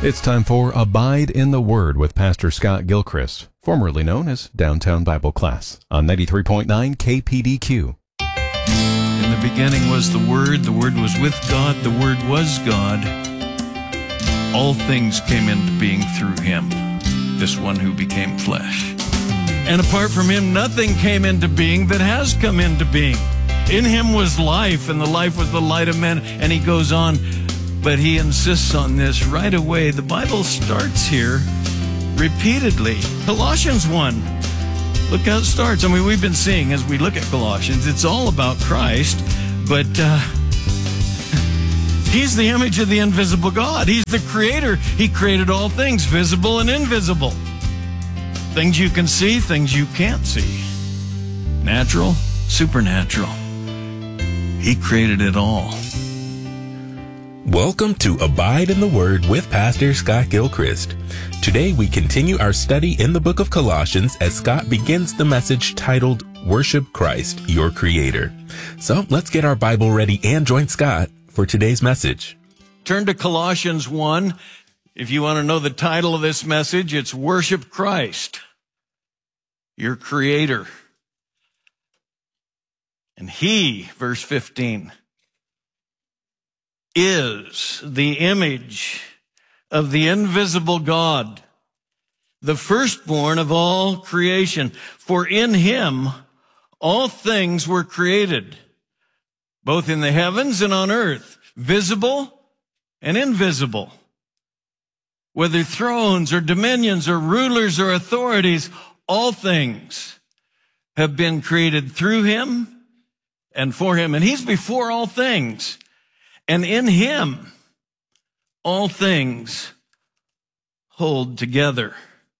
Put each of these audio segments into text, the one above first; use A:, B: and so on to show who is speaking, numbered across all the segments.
A: It's time for Abide in the Word with Pastor Scott Gilchrist, formerly known as Downtown Bible Class, on 93.9 KPDQ.
B: In the beginning was the Word was with God, the Word was God. All things came into being through Him, this one who became flesh. And apart from Him, nothing came into being that has come into being. In Him was life, and the life was the light of men. And he goes on, but he insists on this right away. The Bible starts here repeatedly. Colossians 1. Look how it starts. I mean, we've been seeing as we look at Colossians, it's all about Christ, but He's the image of the invisible God. He's the creator. He created all things, visible and invisible. Things you can see, things you can't see. Natural, supernatural. He created it all.
C: Welcome to Abide in the Word with Pastor Scott Gilchrist. Today we continue our study in the book of Colossians as Scott begins the message titled, Worship Christ, Your Creator. So let's get our Bible ready and join Scott for today's message.
B: Turn to Colossians 1. If you want to know the title of this message, it's Worship Christ, Your Creator. And He, verse 15, is the image of the invisible God, the firstborn of all creation. For in Him all things were created, both in the heavens and on earth, visible and invisible. Whether thrones or dominions or rulers or authorities, all things have been created through Him and for Him. And He's before all things. And in Him, all things hold together.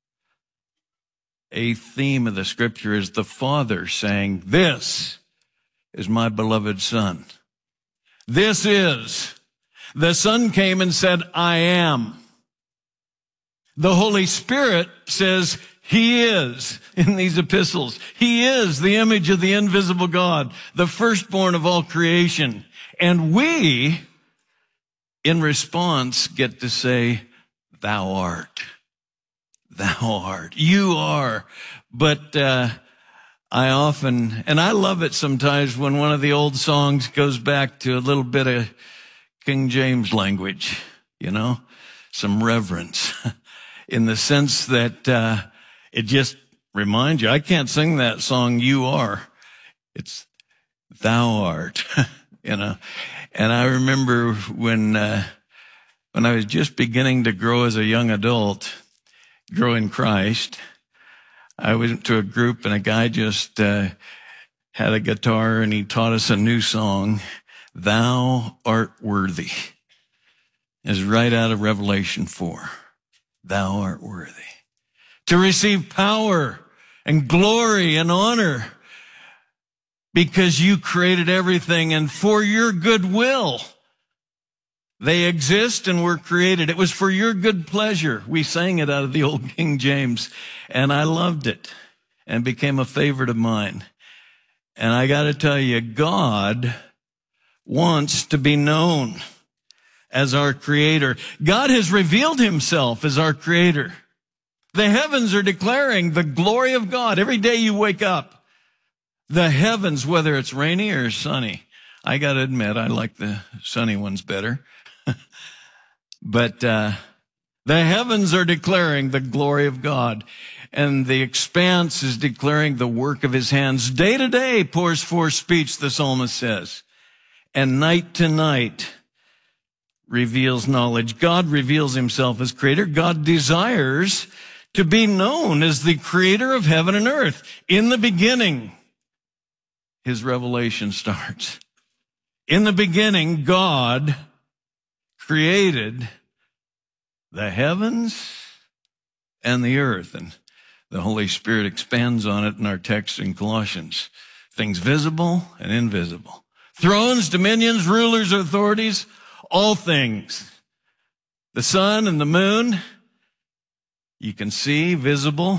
B: A theme of the scripture is the Father saying, "This is my beloved Son." This is. The Son came and said, "I am." The Holy Spirit says, He is, in these epistles. He is the image of the invisible God, the firstborn of all creation. And we, in response, get to say, "Thou art. Thou art. You are." But I often, and I love it sometimes when one of the old songs goes back to a little bit of King James language, some reverence, in the sense that it just reminds you. I can't sing that song, "You Are." It's "Thou art." And I remember when I was just beginning to grow as a young adult, grow in Christ, I went to a group and a guy just had a guitar and he taught us a new song, "Thou art worthy." It's right out of Revelation 4. Thou art worthy to receive power and glory and honor, because you created everything, and for your good will they exist and were created. It was for your good pleasure. We sang it out of the old King James, and I loved it and became a favorite of mine. And I got to tell you, God wants to be known as our creator. God has revealed Himself as our creator. The heavens are declaring the glory of God. Every day you wake up, the heavens, whether it's rainy or sunny. I got to admit, I like the sunny ones better. But the heavens are declaring the glory of God, and the expanse is declaring the work of His hands. Day to day pours forth speech, the psalmist says, and night to night reveals knowledge. God reveals Himself as creator. God desires to be known as the creator of heaven and earth. In the beginning, His revelation starts. In the beginning, God created the heavens and the earth. And the Holy Spirit expands on it in our text in Colossians. Things visible and invisible. Thrones, dominions, rulers, authorities, all things. The sun and the moon, you can see, visible.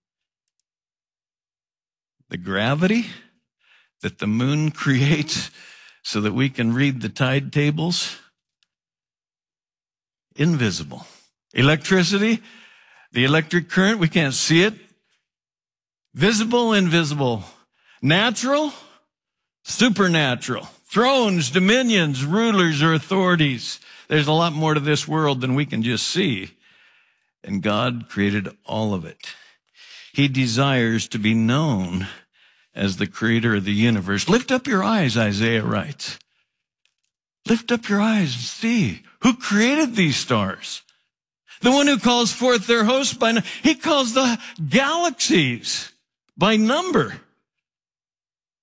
B: The gravity that the moon creates so that we can read the tide tables, invisible. Electricity, the electric current, we can't see it. Visible, invisible. Natural, supernatural. Thrones, dominions, rulers, or authorities. There's a lot more to this world than we can just see. And God created all of it. He desires to be known as the creator of the universe. Lift up your eyes, Isaiah writes. Lift up your eyes and see who created these stars. The one who calls forth their hosts by number. He calls the galaxies by number.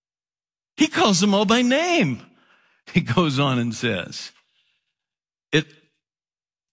B: He calls them all by name. He goes on and says, it